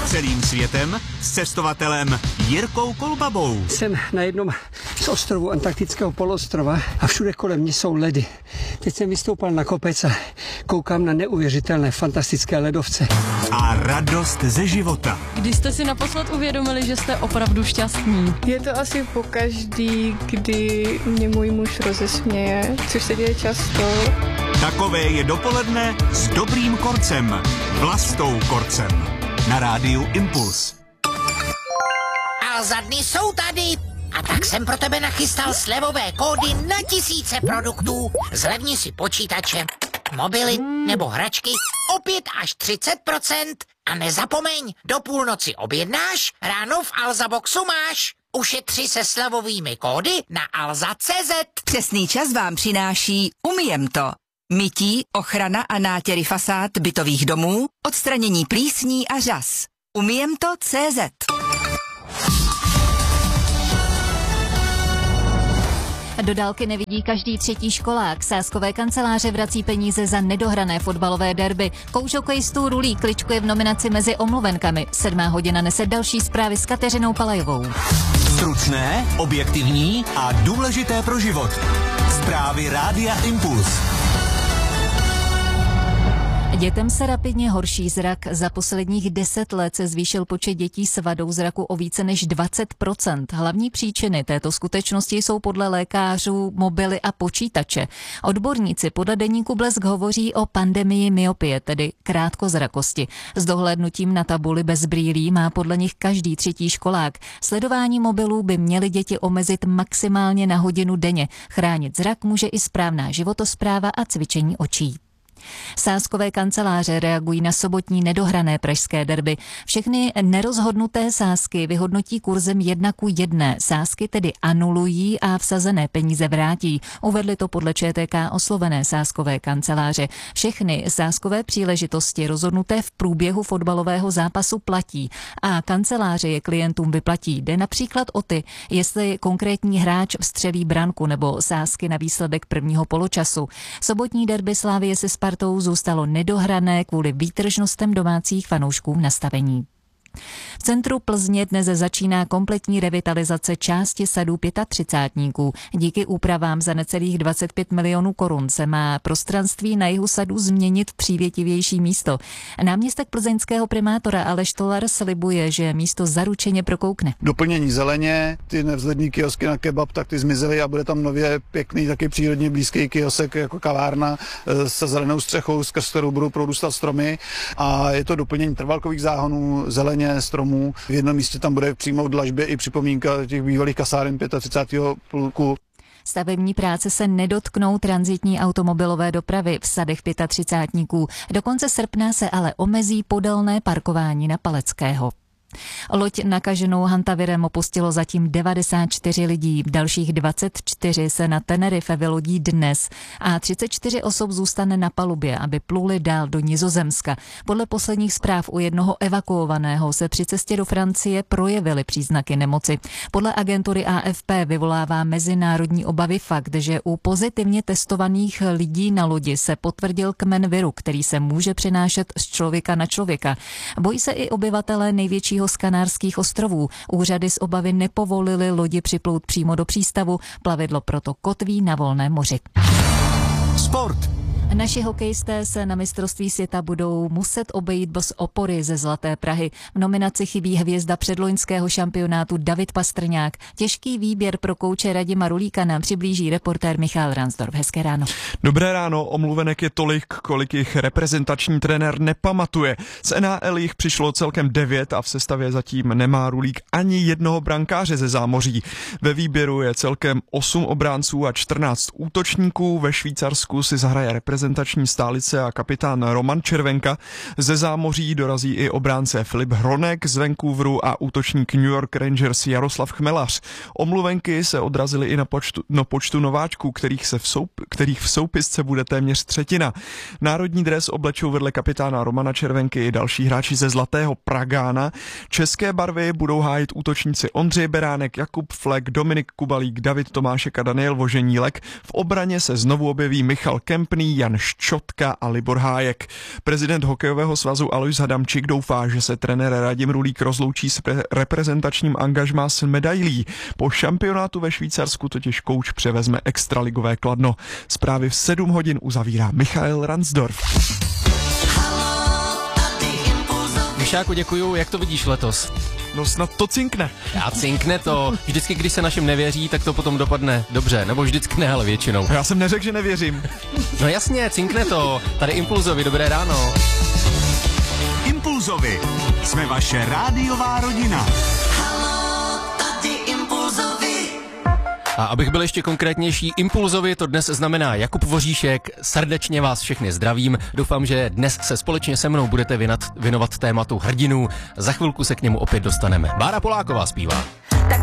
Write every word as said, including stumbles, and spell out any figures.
Celým světem s cestovatelem Jirkou Kolbabou. Jsem na jednom z ostrovů antarktického poloostrova a všude kolem mě jsou ledy. Teď jsem vystoupal na kopec a koukám na neuvěřitelné fantastické ledovce. A radost ze života. Když jste si naposled uvědomili, že jste opravdu šťastní? Je to asi pokaždý, kdy mě můj muž rozesměje, což se děje často. Takové je dopoledne s dobrým Korcem. Vlastou Korcem. Na rádiu Impuls. Alza dny jsou tady. A tak jsem pro tebe nachystal slevové kódy na tisíce produktů. Zlevni si počítače, mobily nebo hračky o pět až třicet procent. A nezapomeň, do půlnoci objednáš, ráno v Alza Boxu máš. Ušetři se slevovými kódy na alza tečka cé zet. Přesný čas vám přináší Umiem to. Mytí, ochrana a nátěry fasád bytových domů, odstranění plísní a řas. Umiem to tečka cé zet. Do dálky nevidí každý třetí školák. Sázkové kanceláře vrací peníze za nedohrané fotbalové derby. Kouč hokejistů Rulí kličkuje v nominaci mezi omluvenkami. Sedmá hodina nese další zprávy s Kateřinou Palajovou. Stručné, objektivní a důležité pro život. Zprávy Rádia Impuls. Dětem se rapidně horší zrak. Za posledních deset let se zvýšil počet dětí s vadou zraku o více než dvacet procent. Hlavní příčiny této skutečnosti jsou podle lékařů mobily a počítače. Odborníci podle deníku Blesk hovoří o pandemii myopie, tedy krátkozrakosti. S dohlédnutím na tabuli bez brýlí má podle nich každý třetí školák. Sledování mobilů by měly děti omezit maximálně na hodinu denně. Chránit zrak může i správná životospráva a cvičení očí. Sázkové kanceláře reagují na sobotní nedohrané pražské derby. Všechny nerozhodnuté sázky vyhodnotí kurzem jedna ku jedné. Sázky tedy anulují a vsazené peníze vrátí. Uvedli to podle Č T K oslovené sázkové kanceláře. Všechny sázkové příležitosti rozhodnuté v průběhu fotbalového zápasu platí a kanceláře je klientům vyplatí. Jde například o ty, jestli konkrétní hráč vstřelí branku nebo sázky na výsledek prvního poločasu. Sobotní derby Slavie se Spartou zůstalo nedohrané kvůli výtržnostem domácích fanoušků v nastavení. V centru Plzně dnes začíná kompletní revitalizace části sadů třicátníků. Díky úpravám za necelých dvacet pět milionů korun se má prostranství na jihu sadů změnit v přívětivější místo. Náměstek plzeňského primátora Aleš Tolar slibuje, že místo zaručeně prokoukne. Doplnění zeleně, ty nevzhlední kiosky na kebab, tak ty zmizely a bude tam nově pěkný, taky přírodně blízký kiosek jako kavárna se zelenou střechou, skrz kterou budou prorůstat stromy, a je to doplnění trvalkových záhonů, zeleně, stromů. V jednom místě tam bude přímo v dlažbě i připomínka těch bývalých kasáren třicátého pátého pluku. Stavební práce se nedotknou tranzitní automobilové dopravy v sadech třicátníků. Do konce srpna se ale omezí podélné parkování na Paleckého. Loď nakaženou hantavirem opustilo zatím devadesát čtyři lidí, dalších dvacet čtyři se na Tenerife vylodí dnes a třicet čtyři osob zůstane na palubě, aby pluli dál do Nizozemska. Podle posledních zpráv u jednoho evakuovaného se při cestě do Francie projevily příznaky nemoci. Podle agentury A F P vyvolává mezinárodní obavy fakt, že u pozitivně testovaných lidí na lodi se potvrdil kmen viru, který se může přenášet z člověka na člověka. Bojí se i obyvatelé největšího z Kanárských ostrovů. Úřady z obavy nepovolily lodi připlout přímo do přístavu, plavidlo proto kotví na volném moři. Sport. Naši hokejisté se na mistrovství světa budou muset obejít bez opory ze Zlaté Prahy. V nominaci chybí hvězda předloňského šampionátu David Pastrňák. Těžký výběr pro kouče Radima Rulíka nám přiblíží reportér Michal Ransdorf. Hezké ráno. Dobré ráno, omluvenek je tolik, kolik jich reprezentační trenér nepamatuje. Z N H L jich přišlo celkem devět a v sestavě zatím nemá Rulík ani jednoho brankáře ze zámoří. Ve výběru je celkem osm obránců a čtrnáct útočníků. Ve Švýcarsku si zahraje reprezentační reprezentační stálice a kapitán Roman Červenka. Ze zámoří dorazí i obránce Filip Hronek z Vancouveru a útočník New York Rangers Jaroslav Chmelař. Omluvenky se odrazily i na počtu, na počtu nováčků, kterých, se v soup, kterých v soupisce bude téměř třetina. Národní dres oblečou vedle kapitána Romana Červenky i další hráči ze Zlatého Pragána. České barvy budou hájit útočníci Ondřej Beránek, Jakub Flek, Dominik Kubalík, David Tomášek a Daniel Voženílek. V obraně se znovu objeví Michal Kempný, Jan Jan Ščotka a Libor Hájek. Prezident hokejového svazu Alois Hadamčík doufá, že se trenér Radim Rulík rozloučí s pre- reprezentačním angažmá s medailí. Po šampionátu ve Švýcarsku totiž kouč převezme extraligové Kladno. Zprávy v sedm hodin uzavírá Michael Ransdorf. Mišáku, děkuju, jak to vidíš letos? No snad to cinkne. Já cinkne to. Vždycky, když se našim nevěří, tak to potom dopadne dobře. Nebo vždycky ne, ale většinou. Já jsem neřekl, že nevěřím. No jasně, cinkne to. Tady Impulzovi, dobré ráno. Impulzovi. Jsme vaše rádiová rodina. A abych byl ještě konkrétnější, Impulzovi to dnes znamená Jakub Voříšek. Srdečně vás všechny zdravím. Doufám, že dnes se společně se mnou budete věnat, věnovat tématu hrdinů. Za chvilku se k němu opět dostaneme. Bára Poláková zpívá.